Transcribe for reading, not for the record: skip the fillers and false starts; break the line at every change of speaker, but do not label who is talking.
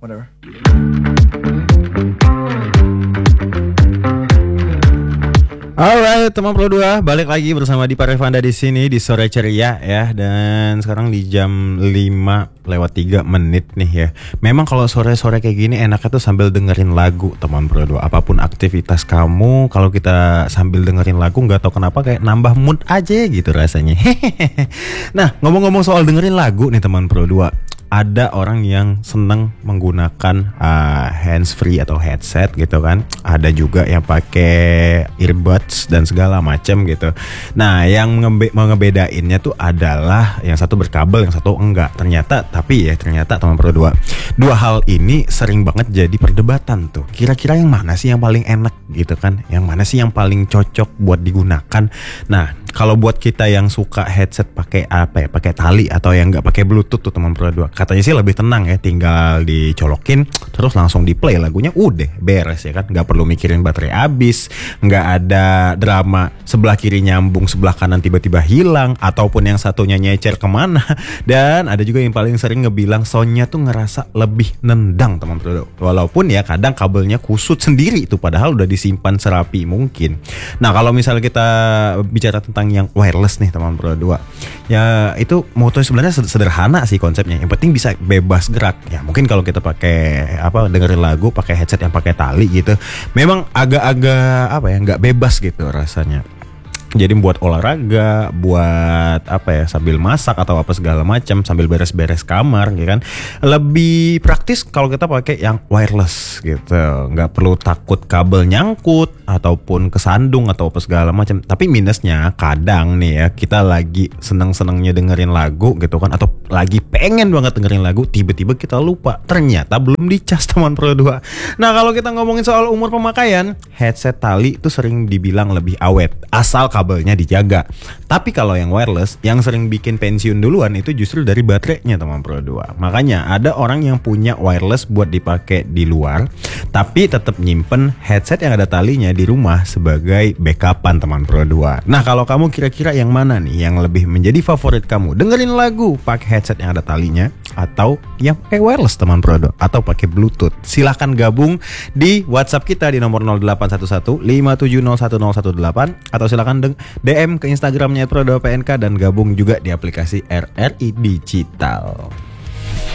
whatever.
Alright, teman Pro 2, balik lagi bersama Dipa Revanda di sini di Sore Ceria ya. Dan sekarang di jam 5:03 nih ya. Memang kalau sore-sore kayak gini enaknya tuh sambil dengerin lagu, teman Pro 2. Apapun aktivitas kamu, kalau kita sambil dengerin lagu nggak tahu kenapa kayak nambah mood aja gitu rasanya. Nah, ngomong-ngomong soal dengerin lagu nih teman Pro 2. Ada orang yang seneng menggunakan hands free atau headset gitu kan. Ada juga yang pakai earbuds dan segala macam gitu. Nah, yang mengebedainnya tuh adalah yang satu berkabel, yang satu enggak. Ternyata teman Pro 2, dua hal ini sering banget jadi perdebatan tuh. Kira-kira yang mana sih yang paling enak gitu kan? Yang mana sih yang paling cocok buat digunakan? Nah, kalau buat kita yang suka headset pakai pakai tali atau yang nggak pakai Bluetooth tuh teman Pro 2, katanya sih lebih tenang ya, tinggal dicolokin terus langsung di play lagunya, udah beres ya kan, nggak perlu mikirin baterai habis, nggak ada drama sebelah kiri nyambung sebelah kanan tiba-tiba hilang ataupun yang satunya nyecer kemana. Dan ada juga yang paling sering ngebilang soundnya tuh ngerasa lebih nendang teman Pro 2, walaupun ya kadang kabelnya kusut sendiri itu padahal udah disimpan serapi mungkin. Nah, kalau misalnya kita bicara tentang yang wireless nih teman Pro 2, ya itu motonya sebenarnya sederhana sih konsepnya. Yang penting bisa bebas gerak. Ya mungkin kalau kita pakai dengerin lagu pakai headset yang pakai tali gitu, memang agak-agak nggak bebas gitu rasanya. Jadi buat olahraga, buat sambil masak atau apa segala macam, sambil beres-beres kamar gitu kan, lebih praktis kalau kita pakai yang wireless gitu. Nggak perlu takut kabel nyangkut ataupun kesandung atau apa segala macam. Tapi minusnya kadang nih ya, kita lagi seneng-senengnya dengerin lagu gitu kan, atau lagi pengen banget dengerin lagu, tiba-tiba kita lupa ternyata belum dicas teman Pro 2. Nah, kalau kita ngomongin soal umur pemakaian, headset tali itu sering dibilang lebih awet asal kabelnya dijaga. Tapi kalau yang wireless, yang sering bikin pensiun duluan itu justru dari baterainya teman Pro 2. Makanya ada orang yang punya wireless buat dipakai di luar, tapi tetap nyimpen headset yang ada talinya di rumah sebagai backupan teman Pro 2. Nah, kalau kamu kira-kira yang mana nih yang lebih menjadi favorit kamu? Dengerin lagu pakai headset yang ada talinya atau yang pakai wireless teman Pro 2 atau pakai Bluetooth? Silahkan gabung di WhatsApp kita di nomor 0811 5701018 atau silahkan DM ke Instagramnya Pro 2 PNK dan gabung juga di aplikasi RRI Digital.